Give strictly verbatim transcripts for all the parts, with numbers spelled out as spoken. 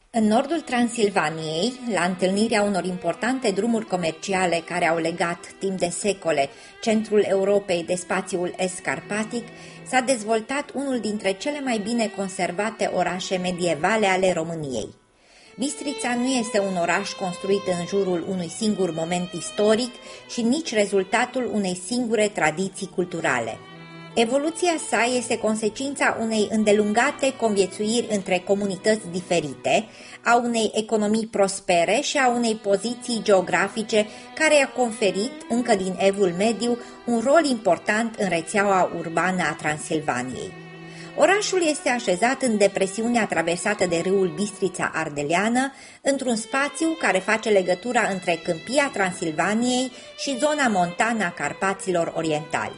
În nordul Transilvaniei, la întâlnirea unor importante drumuri comerciale care au legat timp de secole centrul Europei de spațiul est-carpatic, s-a dezvoltat unul dintre cele mai bine conservate orașe medievale ale României. Bistrița nu este un oraș construit în jurul unui singur moment istoric și nici rezultatul unei singure tradiții culturale. Evoluția sa este consecința unei îndelungate conviețuiri între comunități diferite, a unei economii prospere și a unei poziții geografice care i-a conferit, încă din Evul Mediu, un rol important în rețeaua urbană a Transilvaniei. Orașul este așezat în depresiunea traversată de râul Bistrița Ardeleană, într-un spațiu care face legătura între câmpia Transilvaniei și zona montană a Carpaților Orientali.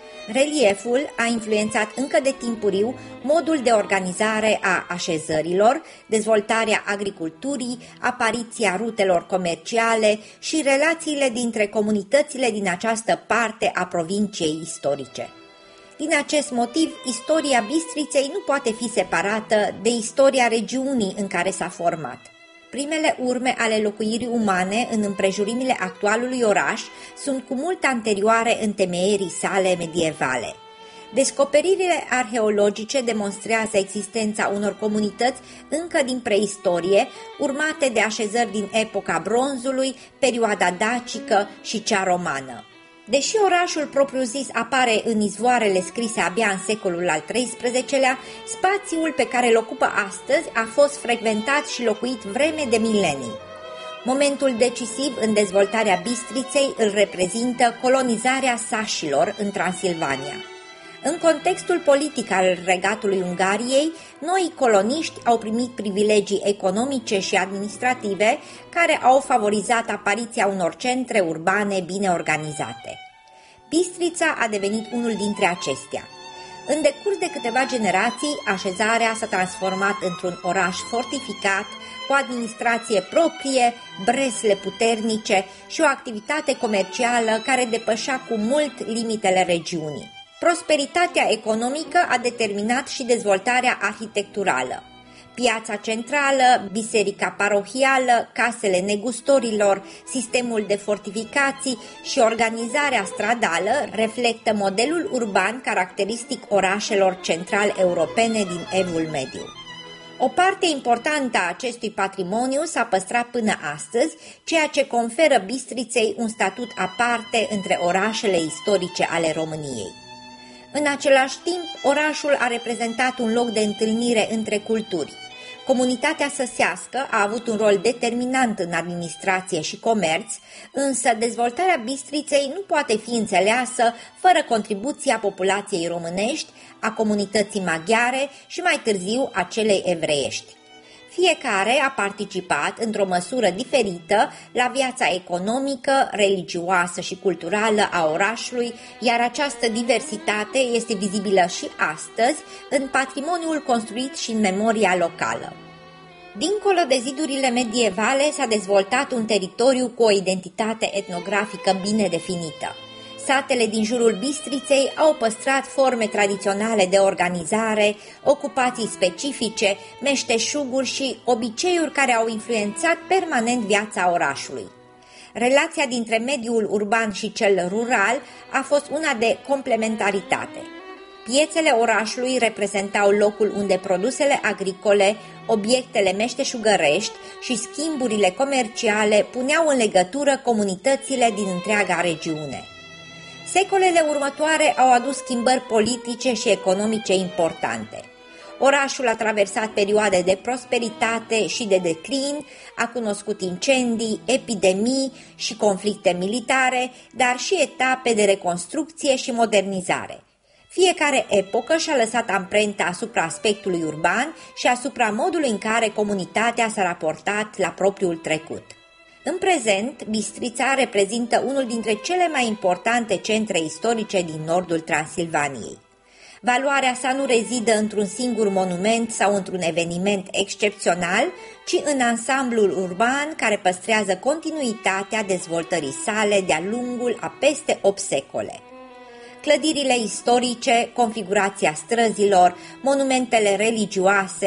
Relieful a influențat încă de timpuriu modul de organizare a așezărilor, dezvoltarea agriculturii, apariția rutelor comerciale și relațiile dintre comunitățile din această parte a provinciei istorice. Din acest motiv, istoria Bistriței nu poate fi separată de istoria regiunii în care s-a format. Primele urme ale locuirii umane în împrejurimile actualului oraș sunt cu mult anterioare întemeierii sale medievale. Descoperirile arheologice demonstrează existența unor comunități încă din preistorie, urmate de așezări din epoca bronzului, perioada dacică și cea romană. Deși orașul propriu-zis apare în izvoarele scrise abia în secolul al treisprezecelea, spațiul pe care îl ocupă astăzi a fost frecventat și locuit vreme de milenii. Momentul decisiv în dezvoltarea Bistriței îl reprezintă colonizarea sașilor în Transilvania. În contextul politic al regatului Ungariei, noi coloniști au primit privilegii economice și administrative care au favorizat apariția unor centre urbane bine organizate. Bistrița a devenit unul dintre acestea. În decurs de câteva generații, așezarea s-a transformat într-un oraș fortificat, cu administrație proprie, bresle puternice și o activitate comercială care depășea cu mult limitele regiunii. Prosperitatea economică a determinat și dezvoltarea arhitecturală. Piața centrală, biserica parohială, casele negustorilor, sistemul de fortificații și organizarea stradală reflectă modelul urban caracteristic orașelor central-europene din Evul Mediu. O parte importantă a acestui patrimoniu s-a păstrat până astăzi, ceea ce conferă Bistriței un statut aparte între orașele istorice ale României. În același timp, orașul a reprezentat un loc de întâlnire între culturi. Comunitatea săsească a avut un rol determinant în administrație și comerț, însă dezvoltarea Bistriței nu poate fi înțeleasă fără contribuția populației românești, a comunității maghiare și mai târziu a celei evreiești. Fiecare a participat într-o măsură diferită la viața economică, religioasă și culturală a orașului, iar această diversitate este vizibilă și astăzi în patrimoniul construit și în memoria locală. Dincolo de zidurile medievale s-a dezvoltat un teritoriu cu o identitate etnografică bine definită. Satele din jurul Bistriței au păstrat forme tradiționale de organizare, ocupații specifice, meșteșuguri și obiceiuri care au influențat permanent viața orașului. Relația dintre mediul urban și cel rural a fost una de complementaritate. Piețele orașului reprezentau locul unde produsele agricole, obiectele meșteșugărești și schimburile comerciale puneau în legătură comunitățile din întreaga regiune. Secolele următoare au adus schimbări politice și economice importante. Orașul a traversat perioade de prosperitate și de declin, a cunoscut incendii, epidemii și conflicte militare, dar și etape de reconstrucție și modernizare. Fiecare epocă și-a lăsat amprenta asupra aspectului urban și asupra modului în care comunitatea s-a raportat la propriul trecut. În prezent, Bistrița reprezintă unul dintre cele mai importante centre istorice din nordul Transilvaniei. Valoarea sa nu rezidă într-un singur monument sau într-un eveniment excepțional, ci în ansamblul urban care păstrează continuitatea dezvoltării sale de-a lungul a peste opt secole. Clădirile istorice, configurația străzilor, monumentele religioase,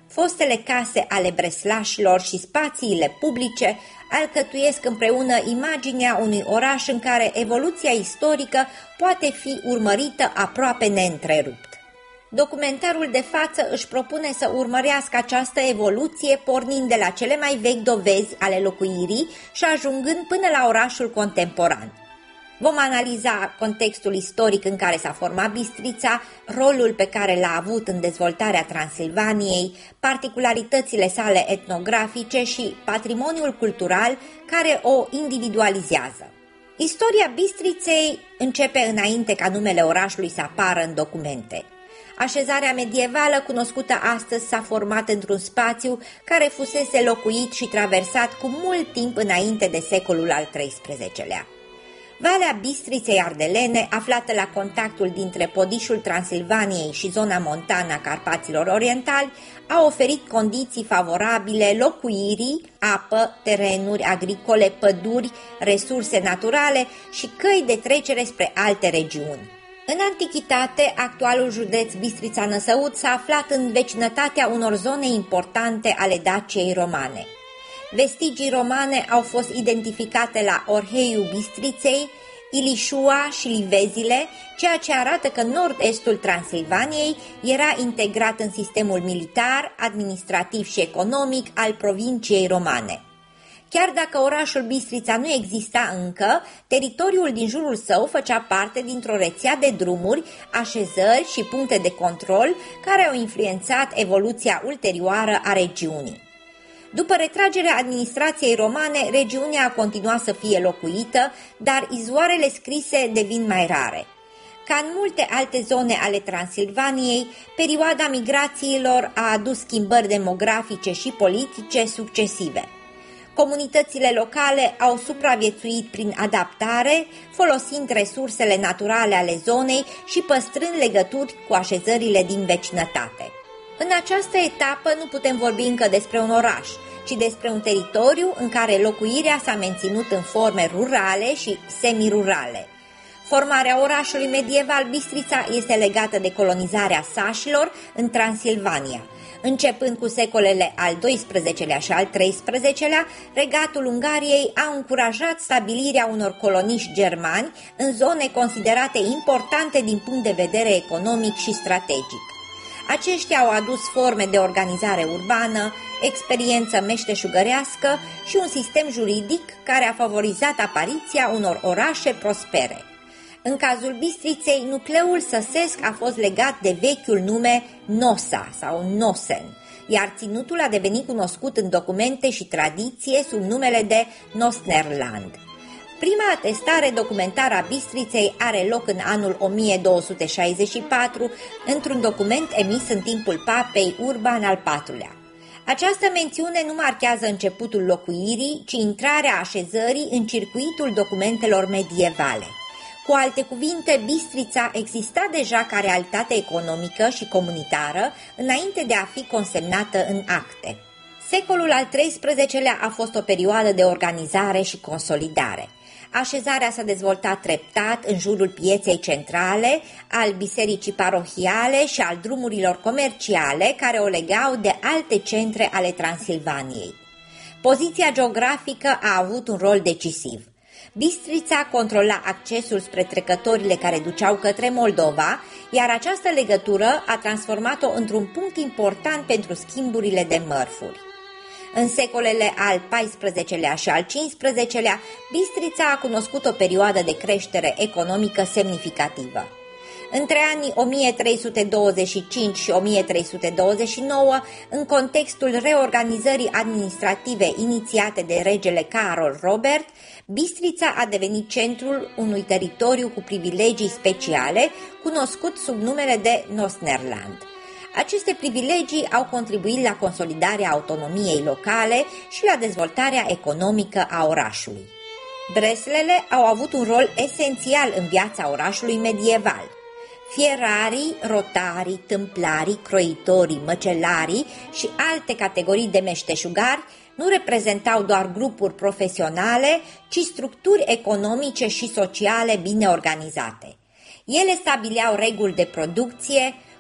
fostele case ale breslașilor și spațiile publice alcătuiesc împreună imaginea unui oraș în care evoluția istorică poate fi urmărită aproape neîntrerupt. Documentarul de față își propune să urmărească această evoluție pornind de la cele mai vechi dovezi ale locuirii și ajungând până la orașul contemporan. Vom analiza contextul istoric în care s-a format Bistrița, rolul pe care l-a avut în dezvoltarea Transilvaniei, particularitățile sale etnografice și patrimoniul cultural care o individualizează. Istoria Bistriței începe înainte ca numele orașului să apară în documente. Așezarea medievală cunoscută astăzi s-a format într-un spațiu care fusese locuit și traversat cu mult timp înainte de secolul al treisprezecelea. Valea Bistriței ardelene, aflată la contactul dintre podișul Transilvaniei și zona montană a Carpaților Orientali, a oferit condiții favorabile locuirii, apă, terenuri agricole, păduri, resurse naturale și căi de trecere spre alte regiuni. În antichitate, actualul județ Bistrița-Năsăud s-a aflat în vecinătatea unor zone importante ale Daciei romane. Vestigii romane au fost identificate la Orheiul Bistriței, Ilișua și Livezile, ceea ce arată că nord-estul Transilvaniei era integrat în sistemul militar, administrativ și economic al provinciei romane. Chiar dacă orașul Bistrița nu exista încă, teritoriul din jurul său făcea parte dintr-o rețea de drumuri, așezări și puncte de control care au influențat evoluția ulterioară a regiunii. După retragerea administrației romane, regiunea a continuat să fie locuită, dar izvoarele scrise devin mai rare. Ca în multe alte zone ale Transilvaniei, perioada migrațiilor a adus schimbări demografice și politice succesive. Comunitățile locale au supraviețuit prin adaptare, folosind resursele naturale ale zonei și păstrând legături cu așezările din vecinătate. În această etapă nu putem vorbi încă despre un oraș, ci despre un teritoriu în care locuirea s-a menținut în forme rurale și semirurale. Formarea orașului medieval Bistrița este legată de colonizarea sașilor în Transilvania. Începând cu secolele al doisprezecelea și al treisprezecelea, regatul Ungariei a încurajat stabilirea unor coloniști germani în zone considerate importante din punct de vedere economic și strategic. Aceștia au adus forme de organizare urbană, experiență meșteșugărească și un sistem juridic care a favorizat apariția unor orașe prospere. În cazul Bistriței, nucleul săsesc a fost legat de vechiul nume Nosa sau Nosen, iar ținutul a devenit cunoscut în documente și tradiție sub numele de Nosnerland. Prima atestare documentară a Bistriței are loc în anul o mie două sute șaizeci și patru, într-un document emis în timpul papei Urban al patrulea. Această mențiune nu marchează începutul locuirii, ci intrarea așezării în circuitul documentelor medievale. Cu alte cuvinte, Bistrița exista deja ca realitate economică și comunitară înainte de a fi consemnată în acte. Secolul al treisprezecelea a fost o perioadă de organizare și consolidare. Așezarea s-a dezvoltat treptat în jurul pieței centrale, al bisericii parohiale și al drumurilor comerciale care o legau de alte centre ale Transilvaniei. Poziția geografică a avut un rol decisiv. Bistrița controla accesul spre trecătorile care duceau către Moldova, iar această legătură a transformat-o într-un punct important pentru schimburile de mărfuri. În secolele al paisprezecelea și al cincisprezecelea, Bistrița a cunoscut o perioadă de creștere economică semnificativă. Între anii o mie trei sute douăzeci și cinci și o mie trei sute douăzeci și nouă, în contextul reorganizării administrative inițiate de regele Carol Robert, Bistrița a devenit centrul unui teritoriu cu privilegii speciale, cunoscut sub numele de Nosnerland. Aceste privilegii au contribuit la consolidarea autonomiei locale și la dezvoltarea economică a orașului. Breslele au avut un rol esențial în viața orașului medieval. Fierarii, rotarii, tâmplarii, croitorii, măcelarii și alte categorii de meșteșugari nu reprezentau doar grupuri profesionale, ci structuri economice și sociale bine organizate. Ele stabileau reguli de producție,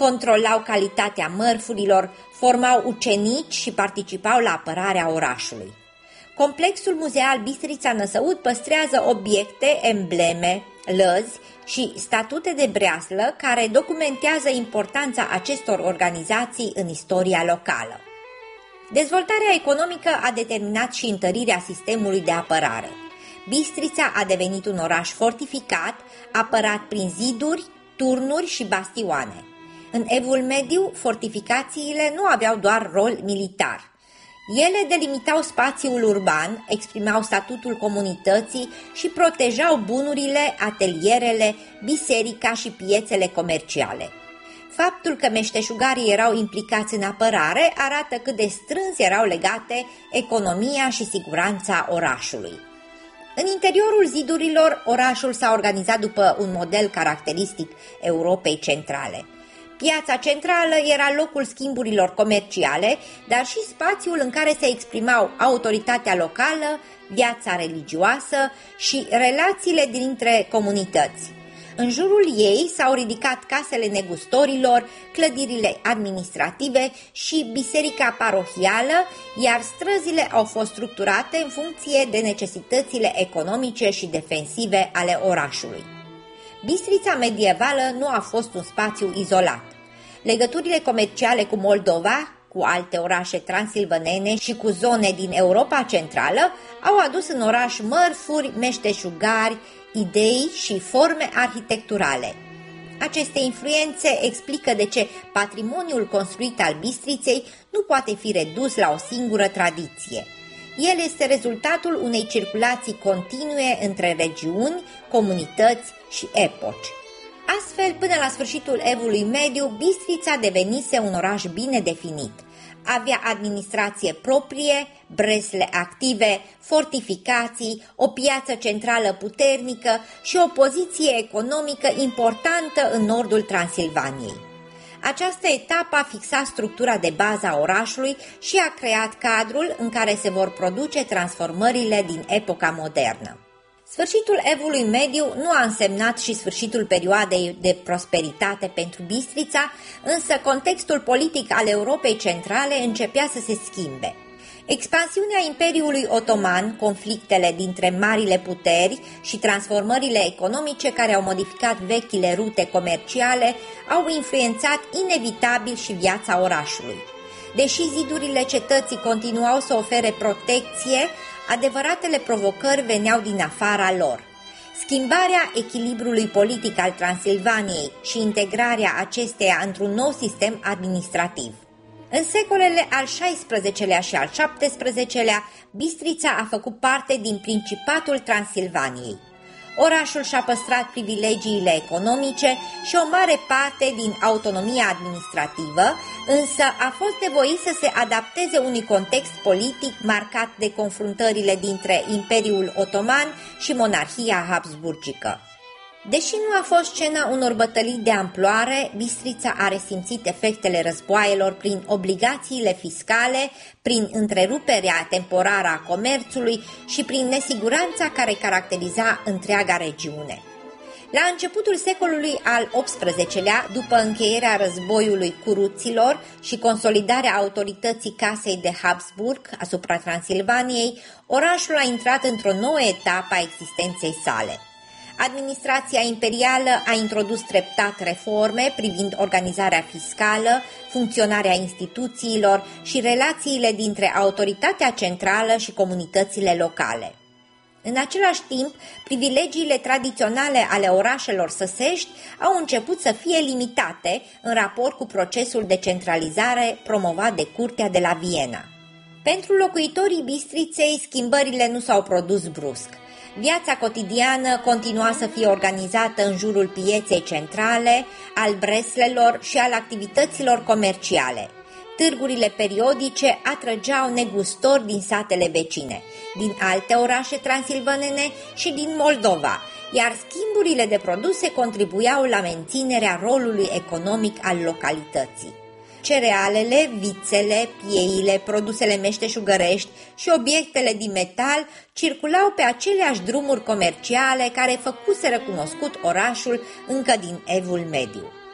controlau calitatea mărfurilor, formau ucenici și participau la apărarea orașului. Complexul muzeal Bistrița Năsăud păstrează obiecte, embleme, lăzi și statute de breaslă care documentează importanța acestor organizații în istoria locală. Dezvoltarea economică a determinat și întărirea sistemului de apărare. Bistrița a devenit un oraș fortificat, apărat prin ziduri, turnuri și bastioane. În Evul Mediu, fortificațiile nu aveau doar rol militar. Ele delimitau spațiul urban, exprimau statutul comunității și protejau bunurile, atelierele, biserica și piețele comerciale. Faptul că meșteșugarii erau implicați în apărare arată cât de strâns erau legate economia și siguranța orașului. În interiorul zidurilor, orașul s-a organizat după un model caracteristic Europei centrale. Piața centrală era locul schimburilor comerciale, dar și spațiul în care se exprimau autoritatea locală, viața religioasă și relațiile dintre comunități. În jurul ei s-au ridicat casele negustorilor, clădirile administrative și biserica parohială, iar străzile au fost structurate în funcție de necesitățile economice și defensive ale orașului. Bistrița medievală nu a fost un spațiu izolat. Legăturile comerciale cu Moldova, cu alte orașe transilvanene și cu zone din Europa Centrală au adus în oraș mărfuri, meșteșugari, idei și forme arhitecturale. Aceste influențe explică de ce patrimoniul construit al Bistriței nu poate fi redus la o singură tradiție. El este rezultatul unei circulații continue între regiuni, comunități și epoci. Astfel, până la sfârșitul Evului Mediu, Bistrița devenise un oraș bine definit. Avea administrație proprie, bresle active, fortificații, o piață centrală puternică și o poziție economică importantă în nordul Transilvaniei. Această etapă a fixat structura de bază a orașului și a creat cadrul în care se vor produce transformările din epoca modernă. Sfârșitul Evului Mediu nu a însemnat și sfârșitul perioadei de prosperitate pentru Bistrița, însă contextul politic al Europei Centrale începea să se schimbe. Expansiunea Imperiului Otoman, conflictele dintre marile puteri și transformările economice care au modificat vechile rute comerciale au influențat inevitabil și viața orașului. Deși zidurile cetății continuau să ofere protecție, adevăratele provocări veneau din afara lor. Schimbarea echilibrului politic al Transilvaniei și integrarea acesteia într-un nou sistem administrativ. În secolele al șaisprezecelea și al șaptesprezecelea, Bistrița a făcut parte din Principatul Transilvaniei. Orașul și-a păstrat privilegiile economice și o mare parte din autonomia administrativă, însă a fost nevoit să se adapteze unui context politic marcat de confruntările dintre Imperiul Otoman și monarhia habsburgică. Deși nu a fost scena unor bătălii de amploare, Bistrița a resimțit efectele războaielor prin obligațiile fiscale, prin întreruperea temporară a comerțului și prin nesiguranța care caracteriza întreaga regiune. La începutul secolului al optsprezecelea, după încheierea războiului curuților și consolidarea autorității Casei de Habsburg asupra Transilvaniei, orașul a intrat într-o nouă etapă a existenței sale. Administrația imperială a introdus treptat reforme privind organizarea fiscală, funcționarea instituțiilor și relațiile dintre autoritatea centrală și comunitățile locale. În același timp, privilegiile tradiționale ale orașelor săsești au început să fie limitate în raport cu procesul de centralizare promovat de Curtea de la Viena. Pentru locuitorii Bistriței, schimbările nu s-au produs brusc. Viața cotidiană continua să fie organizată în jurul pieței centrale, al breslelor și al activităților comerciale. Târgurile periodice atrăgeau negustori din satele vecine, din alte orașe transilvanene și din Moldova, iar schimburile de produse contribuiau la menținerea rolului economic al localității. Cerealele, vițele, pieile, produsele meșteșugărești și obiectele din metal circulau pe aceleași drumuri comerciale care făcuseră cunoscut orașul încă din Evul Mediu.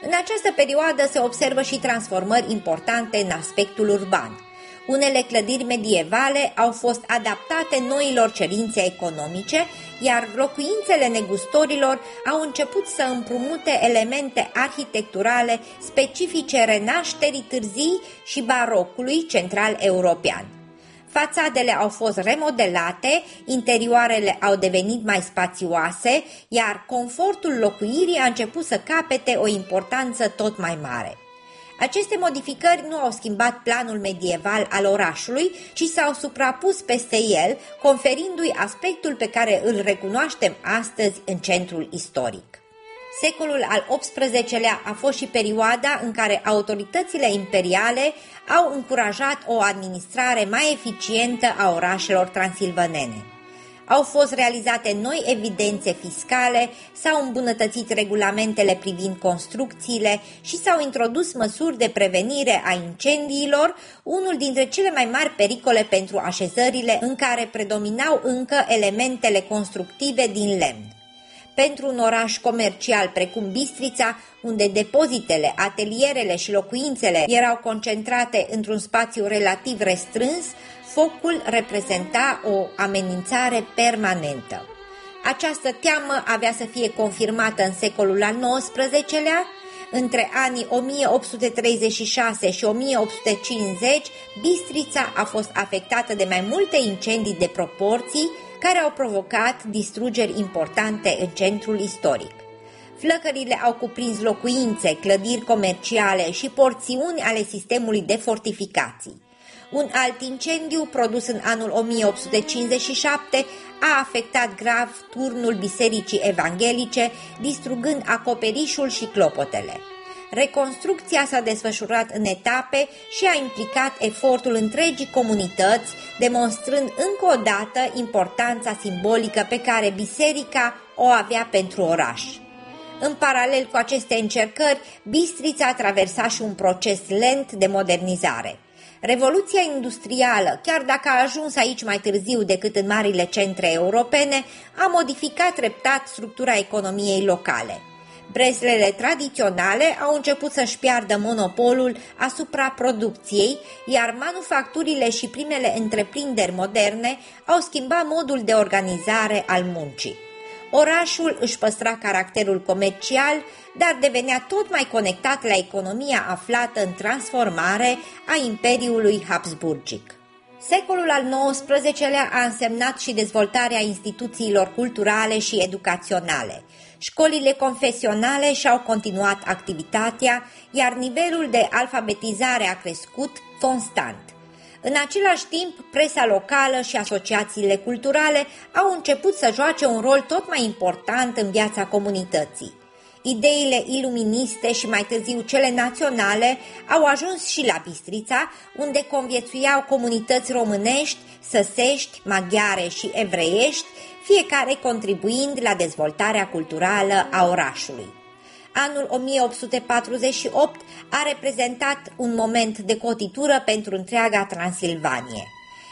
În această perioadă se observă și transformări importante în aspectul urban. Unele clădiri medievale au fost adaptate noilor cerințe economice, iar locuințele negustorilor au început să împrumute elemente arhitecturale specifice renașterii târzii și barocului central european. Fațadele au fost remodelate, interioarele au devenit mai spațioase, iar confortul locuirii a început să capete o importanță tot mai mare. Aceste modificări nu au schimbat planul medieval al orașului, ci s-au suprapus peste el, conferindu-i aspectul pe care îl recunoaștem astăzi în centrul istoric. Secolul al optsprezecelea a fost și perioada în care autoritățile imperiale au încurajat o administrare mai eficientă a orașelor transilvanene. Au fost realizate noi evidențe fiscale, s-au îmbunătățit regulamentele privind construcțiile și s-au introdus măsuri de prevenire a incendiilor, unul dintre cele mai mari pericole pentru așezările în care predominau încă elementele constructive din lemn. Pentru un oraș comercial precum Bistrița, unde depozitele, atelierele și locuințele erau concentrate într-un spațiu relativ restrâns, focul reprezenta o amenințare permanentă. Această teamă avea să fie confirmată în secolul al nouăsprezecelea. Între anii o mie opt sute treizeci și șase și o mie opt sute cincizeci, Bistrița a fost afectată de mai multe incendii de proporții care au provocat distrugeri importante în centrul istoric. Flăcările au cuprins locuințe, clădiri comerciale și porțiuni ale sistemului de fortificații. Un alt incendiu, produs în anul o mie opt sute cincizeci și șapte, a afectat grav turnul bisericii evanghelice, distrugând acoperișul și clopotele. Reconstrucția s-a desfășurat în etape și a implicat efortul întregii comunități, demonstrând încă o dată importanța simbolică pe care biserica o avea pentru oraș. În paralel cu aceste încercări, Bistrița a traversat și un proces lent de modernizare. Revoluția industrială, chiar dacă a ajuns aici mai târziu decât în marile centre europene, a modificat treptat structura economiei locale. Breslele tradiționale au început să-și piardă monopolul asupra producției, iar manufacturile și primele întreprinderi moderne au schimbat modul de organizare al muncii. Orașul își păstra caracterul comercial, dar devenea tot mai conectat la economia aflată în transformare a Imperiului Habsburgic. Secolul al nouăsprezecelea a însemnat și dezvoltarea instituțiilor culturale și educaționale. Școlile confesionale și-au continuat activitatea, iar nivelul de alfabetizare a crescut constant. În același timp, presa locală și asociațiile culturale au început să joace un rol tot mai important în viața comunității. Ideile iluministe și mai târziu cele naționale au ajuns și la Bistrița, unde conviețuiau comunități românești, săsești, maghiare și evreiești, fiecare contribuind la dezvoltarea culturală a orașului. Anul o mie opt sute patruzeci și opt a reprezentat un moment de cotitură pentru întreaga Transilvanie.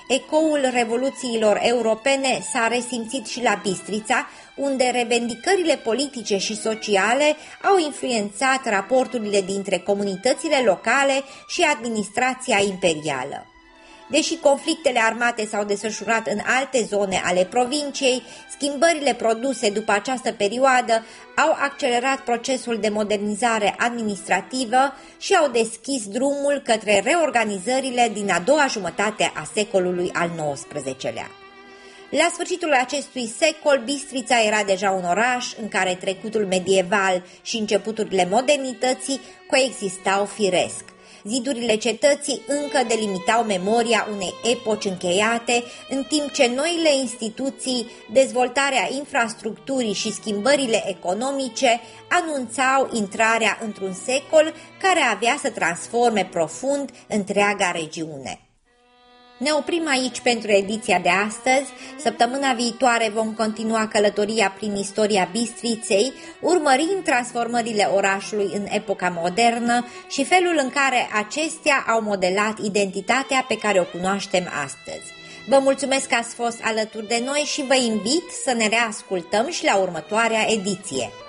Ecoul revoluțiilor europene s-a resimțit și la Bistrița, unde revendicările politice și sociale au influențat raporturile dintre comunitățile locale și administrația imperială. Deși conflictele armate s-au desfășurat în alte zone ale provinciei, schimbările produse după această perioadă au accelerat procesul de modernizare administrativă și au deschis drumul către reorganizările din a doua jumătate a secolului al nouăsprezecelea. La sfârșitul acestui secol, Bistrița era deja un oraș în care trecutul medieval și începuturile modernității coexistau firesc. Zidurile cetății încă delimitau memoria unei epoci încheiate, în timp ce noile instituții, dezvoltarea infrastructurii și schimbările economice anunțau intrarea într-un secol care avea să transforme profund întreaga regiune. Ne oprim aici pentru ediția de astăzi. Săptămâna viitoare vom continua călătoria prin istoria Bistriței, urmărind transformările orașului în epoca modernă și felul în care acestea au modelat identitatea pe care o cunoaștem astăzi. Vă mulțumesc că ați fost alături de noi și vă invit să ne reascultăm și la următoarea ediție.